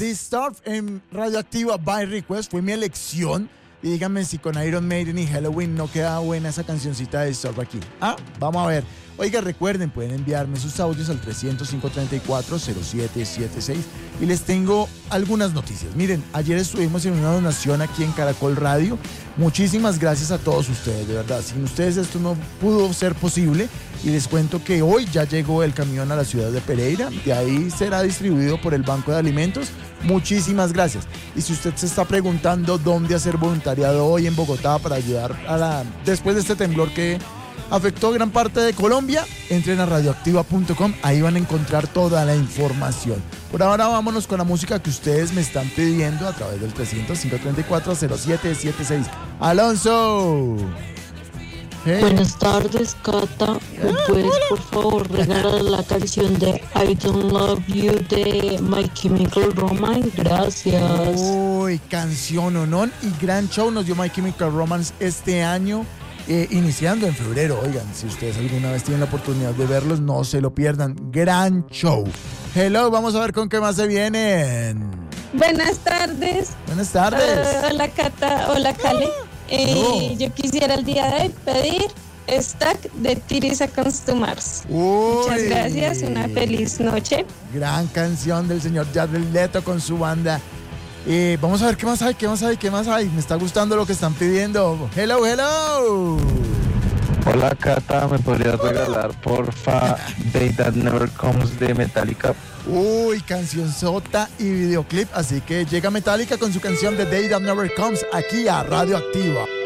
The Starve en Radioactiva by Request fue mi elección. Y díganme si con Iron Maiden y Halloween no queda buena esa cancioncita de Starve aquí. Vamos a ver. Oiga, recuerden, pueden enviarme sus audios al 300-534-0776 y les tengo algunas noticias. Miren, ayer estuvimos en una donación aquí en Caracol Radio. Muchísimas gracias a todos ustedes, de verdad. Sin ustedes esto no pudo ser posible. Y les cuento que hoy ya llegó el camión a la ciudad de Pereira. De ahí será distribuido por el Banco de Alimentos. Muchísimas gracias. Y si usted se está preguntando dónde hacer voluntariado hoy en Bogotá para ayudar después de este temblor que afectó gran parte de Colombia, entren a radioactiva.com, ahí van a encontrar toda la información. Por ahora vámonos con la música que ustedes me están pidiendo a través del 300-534-0776. ¡Alonso! Hey. Buenas tardes, Cata. ¿Me puedes, por favor, regalar la canción de I Don't Love You de My Chemical Romance? Gracias. Uy, canción onón y gran show nos dio My Chemical Romance este año. Iniciando en febrero, oigan, si ustedes alguna vez tienen la oportunidad de verlos, no se lo pierdan, gran show. Hello, vamos a ver con qué más se vienen. Buenas tardes. Buenas tardes. Hola Cata, hola Cale. Yo quisiera el día de hoy pedir Stack de Tirisa Constumars. Muchas gracias, una feliz noche. Gran canción del señor Jared Leto con su banda. Vamos a ver qué más hay. Me está gustando lo que están pidiendo. Hello. Hola Cata, ¿me podrías regalar porfa Day That Never Comes de Metallica? Uy, canción sota y videoclip. Así que llega Metallica con su canción de Day That Never Comes aquí a Radioactiva.